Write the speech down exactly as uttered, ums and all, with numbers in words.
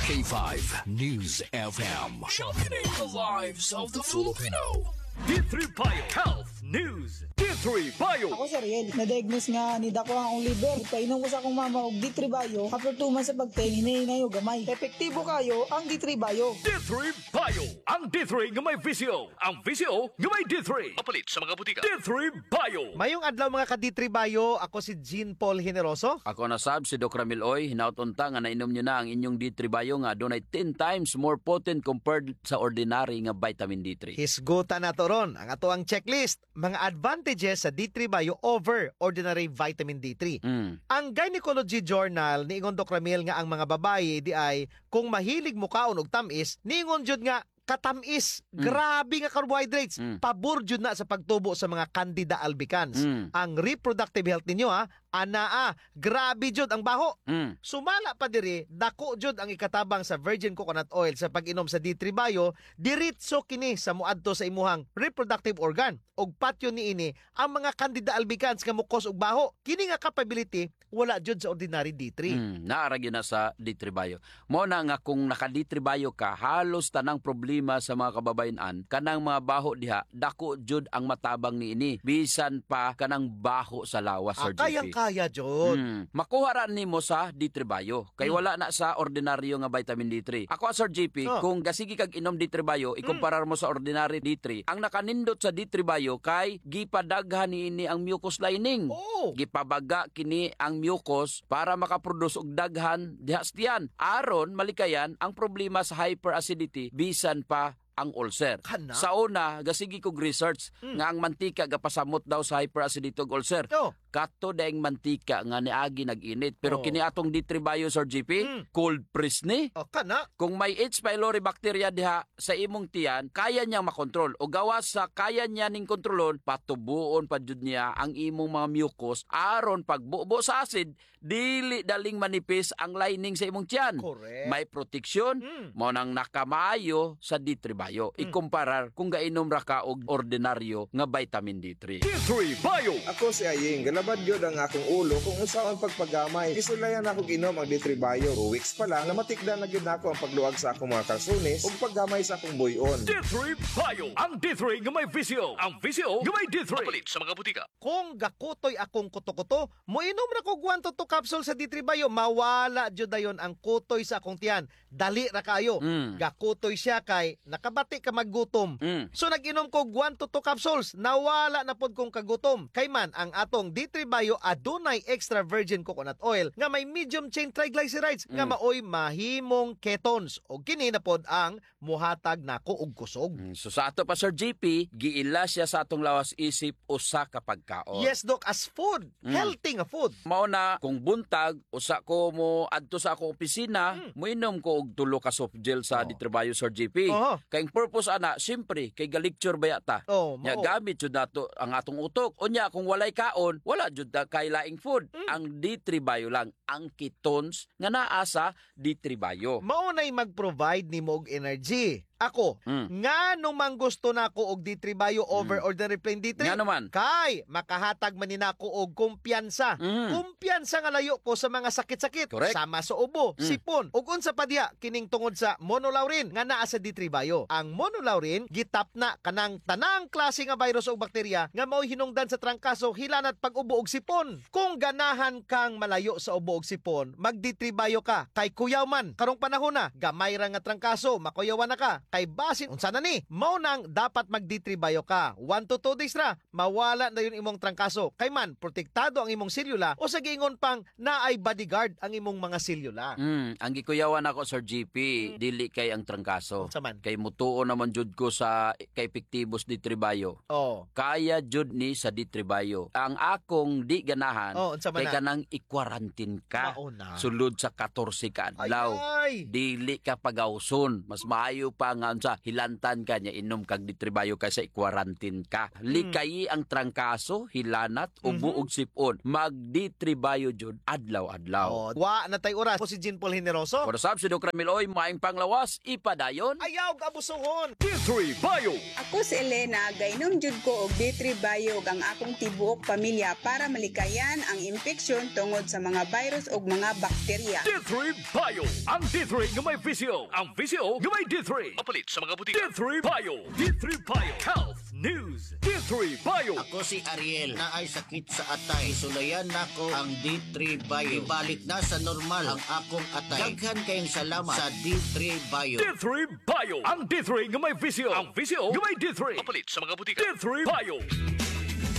K five News F M. Sharpening the lives of the Filipino. D three Bio Health News. D three Bio. Ako si Ariel, na-diagnose nga ni dako ang akong liver. Painom ko sa akong mama og D three Bio. After two months sa pagtingin, hinahinay o gamay. Epektibo kayo ang D three Bio. D three Bio. Ang D three nga may visyo. Ang visyo nga may D three. Mapalit sa mga butika. D three Bio. Mayong adlaw mga ka-D three Bio, ako si Jean Paul Generoso. Ako na sab si Doc Ramil Oy, hinautunta nga nainom nyo na ang inyong D three Bio nga dunay ten times more potent compared sa ordinary nga vitamin D three. Hisgutan na to ron ang ato ang checklist, mga advantages sa D three Bio over ordinary vitamin D three. Mm. Ang Gynecology Journal niingon Doc Ramil nga ang mga babaye di ay kung mahilig mukaon og tamis, niingon jud nga katamis, Mm. grabe nga carbohydrates, Mm. pabor jud na sa pagtubo sa mga Candida albicans. Mm. Ang reproductive health ninyo ha, anaa, grabe jud ang baho. Mm. Sumala pa diri, dako jud ang ikatabang sa virgin coconut oil sa pag-inom sa D three Bio, diritso kini sa muadto sa imuhang reproductive organ. Og patyo niini ang mga Candida albicans nga mukos og baho. Kini nga capability wala jud sa ordinary D three. Mm, naarag yun na sa D three Bio. Mo na nga kung naka-D three Bio ka, halos tanang problema sa mga kababayan-an, kanang mga baho diha, dako jud ang matabang niini. Bisan pa kanang baho sa lawas, Ah, Sir G P. kayang-kaya jud. Hmm. Makuha ra nimo sa D three Bio. Kay Hmm. wala na sa ordinaryo nga vitamin D three. Ako Sir G P, Oh. kung gasigi kag inom D three Bio, ikumparar mo sa ordinary D three, ang nakanindot sa D three Bio kay gipadaghan niini ang mucus lining. Oh. Gipabaga kini ang mucus para makaproduce og daghan diha sa tiyan. Aron malikayan ang problema sa hyperacidity bisan pa ang ulcer. Kana? Sa una, gasigi kog research nga ang mantika gapasamot daw sa hyperacidity ug ulcer. Oh. Kato daing mantika nga niagi nag-init. Pero Oh. kini atong D three Bio, Sir G P, Mm. cold press ni. Oh, kana. Kung may H. pylori bacteria diha sa imong tiyan, kaya niyang makontrol. O gawas sa kaya niya ning kontrolon, patubuon pa jud niya ang imong mga mucus aron pagbubo sa acid, dili daling manipis ang lining sa imong tiyan. Correct. May proteksyon, Mm. mo nang nakamayo sa D three Bio. Ikumparar kung gainom ra ka og ordinaryo nga vitamin D three. D three Bio. Ako si Aying, galabad yun ang akong ulo kung usaon pagpagamay. Isulayan ako inom ang D three Bio. Two weeks pa lang, namatikda na yun ako ang pagluwag sa akong mga kalsunis ug paggamay sa akong buyon. D three Bio. Ang D three nga may visyo. Ang visyo nga may D three. Mapalit sa mga butika. Kung gakutoy akong kuto-kuto, moinom ra ko one to two capsule sa D three Bio, mawala jud dayon ang kutoy sa akong tiyan. Dali ra kayo. Mm. Gakutoy siya kay nakabati ka maggutom. Mm. So nag-inom ko one to two capsules, nawala na pod kong kagutom. Kay man ang atong D three Bio adunay extra virgin coconut oil nga may medium chain triglycerides nga maoy mahimong ketones og kini na pod ang muhatag nako og kusog. Mm, So sa ato pa Sir G P, giila siya sa atong lawas isip usa ka pagkaon. Yes, Doc, as food. Healthy nga food. Mao na kung buntag usa ko mo adto sa akong opisina, moinom ko og tulo ka soft gel sa D three Bio, Sir G P. Oo. Kay ang purpose ana, syempre kay galecture ba yata. Oo, Nya mao. gamit jud nato ang atong utok. Unya kung walay kaon, wala jud na kay laing food. Ang D three Bio lang ang ketones nga naa sa D three Bio. Mao nay mag-provide nimo og energy. Ako, Mm. nga nung mang gusto na ko og D three Bio over ordinary plain D three. Nga naman. Kay, makahatag man nina ko og kumpiyansa. Mm. Kumpiyansa nga layo ko sa mga sakit-sakit. Correct. Sama sa ubo, Mm. sipon, ug unsa pa diha kining tungod sa monolaurin nga naa sa D three Bio. Ang monolaurin gitap na kanang tanang klase nga virus o bakterya nga mao hinungdan sa trangkaso, hilanat pag-ubo og sipon. Kung ganahan kang malayo sa ubo og sipon, mag D three Bio ka. Kay kuyaw man, karong panahon na, gamay ra nga trangkaso, makuyawan na ka. Kay basin unsa na ni, mao nang dapat mag D three Bio ka. one to two days ra, mawala na yun imong trangkaso. Kay man, protektado ang imong selula o sa giingon pang naay bodyguard ang imong mga selula. Mm, ang gikuyawan ako Sir G P, dili kay ang trangkaso. Unsa man? Kay mutuo naman jud ko sa kay epektibos D three Bio. Oh. Kaya jud ni sa D three Bio. Ang akong di ganahan, Oh, unsa man kay na? kanang i-quarantine ka. Mauna. Sulod sa fourteen ka adlaw. Ay, ay. Dili ka pagawson. Mas maayo pa nga unsa hilantan ka nya inom kag D three Bio kaysa i-quarantine ka. Likayi ang trangkaso, hilanat o buog sipon. Mag D three Bio jud adlaw-adlaw. Oh, wa na tay oras po si Jean Paul Generoso. Para sab si Doc Ramiloy maing panglawas ipadayon. Ayaw abusuhon. D three Bio. Ako si Elena, gainom jud ko og D three Bio ang akong tibuok pamilya para malikayan ang impeksyon tungod sa mga virus ug mga bakterya. D three Bio. Ang D three nga may visyo. Ang visyo nga may D three. Mapalit sa mga butika. D three Bio. D three Bio. Health News. D three Bio. Ako si Ariel na ay sakit sa atay. Isulayan nako ang D three Bio. Ibalik na sa normal ang akong atay. Daghan kayong salamat sa D three Bio. D three Bio. Ang D three nga may visyo. Ang visyo nga may D three. Mapalit sa mga butika. D three Bio.